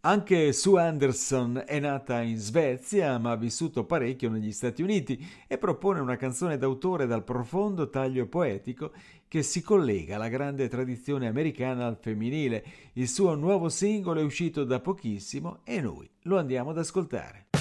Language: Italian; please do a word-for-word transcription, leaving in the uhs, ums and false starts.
Anche Sue Anderson è nata in Svezia ma ha vissuto parecchio negli Stati Uniti e propone una canzone d'autore dal profondo taglio poetico che si collega alla grande tradizione americana al femminile. Il suo nuovo singolo è uscito da pochissimo e noi lo andiamo ad ascoltare.